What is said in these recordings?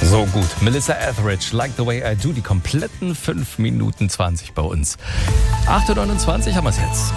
So gut. Melissa Etheridge, Like the Way I Do, die kompletten 5 Minuten 20 bei uns. 8:29 haben wir es jetzt.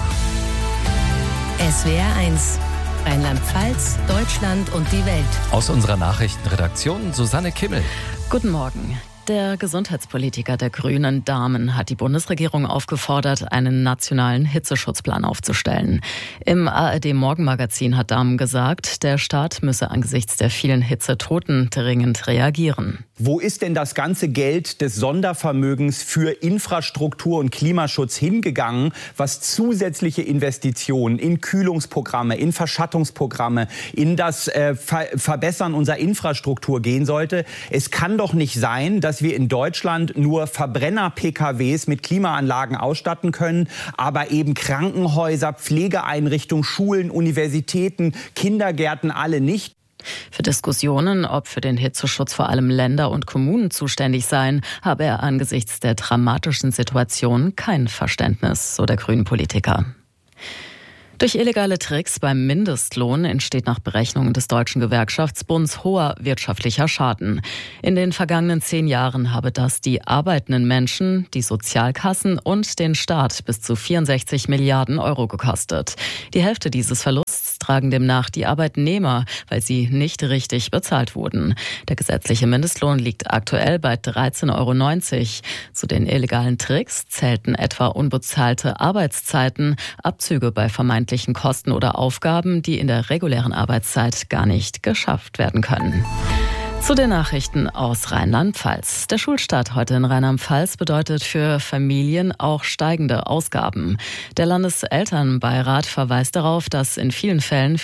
SWR 1, Rheinland-Pfalz, Deutschland und die Welt. Aus unserer Nachrichtenredaktion Susanne Kimmel. Guten Morgen. Der Gesundheitspolitiker der Grünen, Dahmen, hat die Bundesregierung aufgefordert, einen nationalen Hitzeschutzplan aufzustellen. Im ARD-Morgenmagazin hat Dahmen gesagt, der Staat müsse angesichts der vielen Hitzetoten dringend reagieren. Wo ist denn das ganze Geld des Sondervermögens für Infrastruktur und Klimaschutz hingegangen, was zusätzliche Investitionen in Kühlungsprogramme, in Verschattungsprogramme, in das Verbessern unserer Infrastruktur gehen sollte? Es kann doch nicht sein, dass wir in Deutschland nur Verbrenner-PKWs mit Klimaanlagen ausstatten können, aber eben Krankenhäuser, Pflegeeinrichtungen, Schulen, Universitäten, Kindergärten alle nicht. Für Diskussionen, ob für den Hitzeschutz vor allem Länder und Kommunen zuständig seien, habe er angesichts der dramatischen Situation kein Verständnis, so der Grünen-Politiker. Durch illegale Tricks beim Mindestlohn entsteht nach Berechnungen des Deutschen Gewerkschaftsbunds hoher wirtschaftlicher Schaden. In den vergangenen 10 Jahren habe das die arbeitenden Menschen, die Sozialkassen und den Staat bis zu 64 Milliarden Euro gekostet. Die Hälfte dieses Verlusts tragen demnach die Arbeitnehmer, weil sie nicht richtig bezahlt wurden. Der gesetzliche Mindestlohn liegt aktuell bei 13,90 Euro. Zu den illegalen Tricks zählten etwa unbezahlte Arbeitszeiten, Abzüge bei vermeintlichen Kosten oder Aufgaben, die in der regulären Arbeitszeit gar nicht geschafft werden können. Zu den Nachrichten aus Rheinland-Pfalz. Der Schulstart heute in Rheinland-Pfalz bedeutet für Familien auch steigende Ausgaben. Der Landeselternbeirat verweist darauf, dass das in vielen Fällen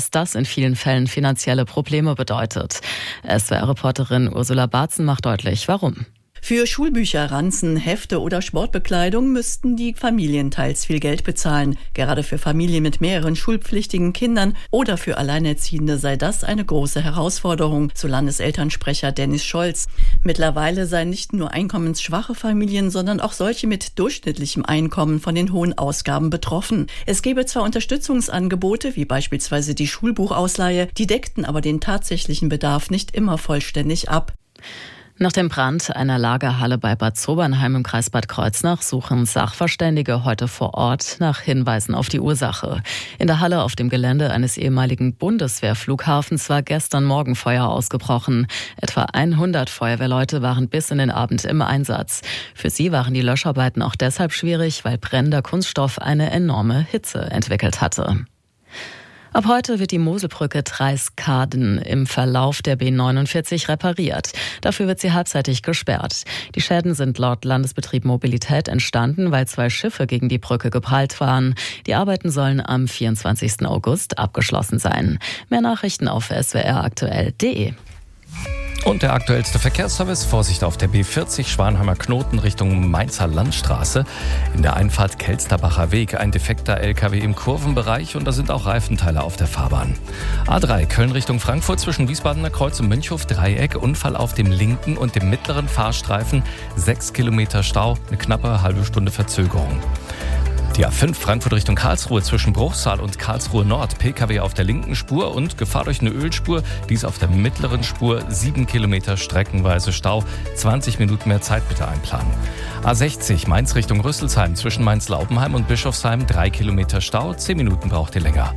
finanzielle Probleme bedeutet. SWR-Reporterin Ursula Barzen macht deutlich, warum. Für Schulbücher, Ranzen, Hefte oder Sportbekleidung müssten die Familien teils viel Geld bezahlen. Gerade für Familien mit mehreren schulpflichtigen Kindern oder für Alleinerziehende sei das eine große Herausforderung, so Landeselternsprecher Dennis Scholz. Mittlerweile seien nicht nur einkommensschwache Familien, sondern auch solche mit durchschnittlichem Einkommen von den hohen Ausgaben betroffen. Es gäbe zwar Unterstützungsangebote, wie beispielsweise die Schulbuchausleihe, die deckten aber den tatsächlichen Bedarf nicht immer vollständig ab. Nach dem Brand einer Lagerhalle bei Bad Sobernheim im Kreis Bad Kreuznach suchen Sachverständige heute vor Ort nach Hinweisen auf die Ursache. In der Halle auf dem Gelände eines ehemaligen Bundeswehrflughafens war gestern Morgen Feuer ausgebrochen. Etwa 100 Feuerwehrleute waren bis in den Abend im Einsatz. Für sie waren die Löscharbeiten auch deshalb schwierig, weil brennender Kunststoff eine enorme Hitze entwickelt hatte. Ab heute wird die Moselbrücke Treiskaden im Verlauf der B49 repariert. Dafür wird sie halbseitig gesperrt. Die Schäden sind laut Landesbetrieb Mobilität entstanden, weil 2 Schiffe gegen die Brücke geprallt waren. Die Arbeiten sollen am 24. August abgeschlossen sein. Mehr Nachrichten auf swraktuell.de. Und der aktuellste Verkehrsservice: Vorsicht auf der B40 Schwanheimer Knoten Richtung Mainzer Landstraße. In der Einfahrt Kelsterbacher Weg ein defekter LKW im Kurvenbereich und da sind auch Reifenteile auf der Fahrbahn. A3 Köln Richtung Frankfurt zwischen Wiesbadener Kreuz und Münchhof Dreieck. Unfall auf dem linken und dem mittleren Fahrstreifen. 6 Kilometer Stau, eine knappe halbe Stunde Verzögerung. Die A5 Frankfurt Richtung Karlsruhe zwischen Bruchsal und Karlsruhe Nord. PKW auf der linken Spur und Gefahr durch eine Ölspur. Dies auf der mittleren Spur. 7 Kilometer streckenweise Stau. 20 Minuten mehr Zeit bitte einplanen. A60 Mainz Richtung Rüsselsheim zwischen Mainz-Laubenheim und Bischofsheim. 3 Kilometer Stau. 10 Minuten braucht ihr länger.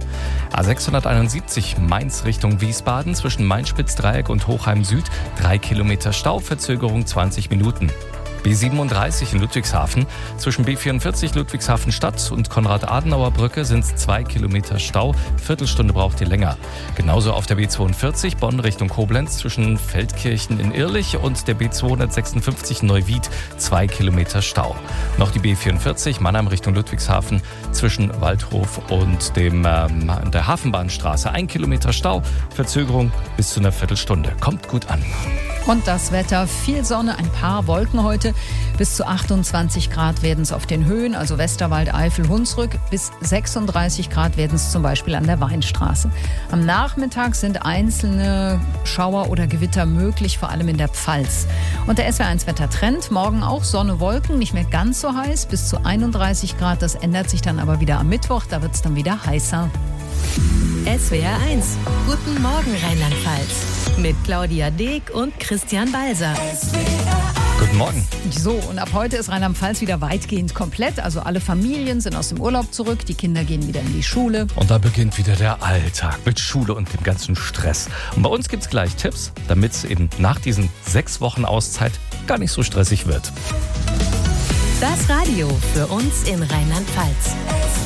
A671 Mainz Richtung Wiesbaden zwischen Mainz-Spitz-Dreieck und Hochheim Süd. 3 Kilometer Stau. Verzögerung 20 Minuten. B37 in Ludwigshafen. Zwischen B44 Ludwigshafen Stadt und Konrad-Adenauer-Brücke sind es 2 Kilometer Stau. Viertelstunde braucht ihr länger. Genauso auf der B42 Bonn Richtung Koblenz zwischen Feldkirchen in Irlich und der B256 Neuwied 2 Kilometer Stau. Noch die B44 Mannheim Richtung Ludwigshafen zwischen Waldhof und der Hafenbahnstraße 1 Kilometer Stau. Verzögerung bis zu einer Viertelstunde. Kommt gut an. Und das Wetter, viel Sonne, ein paar Wolken heute. Bis zu 28 Grad werden es auf den Höhen, also Westerwald, Eifel, Hunsrück. Bis 36 Grad werden es zum Beispiel an der Weinstraße. Am Nachmittag sind einzelne Schauer oder Gewitter möglich, vor allem in der Pfalz. Und der SWR1-Wettertrend, morgen auch Sonne, Wolken, nicht mehr ganz so heiß, bis zu 31 Grad. Das ändert sich dann aber wieder am Mittwoch, da wird es dann wieder heißer. SWR 1. Guten Morgen Rheinland-Pfalz. Mit Claudia Deek und Christian Balser. Guten Morgen. So, und ab heute ist Rheinland-Pfalz wieder weitgehend komplett. Also alle Familien sind aus dem Urlaub zurück, die Kinder gehen wieder in die Schule. Und da beginnt wieder der Alltag mit Schule und dem ganzen Stress. Und bei uns gibt es gleich Tipps, damit es eben nach diesen 6 Wochen Auszeit gar nicht so stressig wird. Das Radio für uns in Rheinland-Pfalz.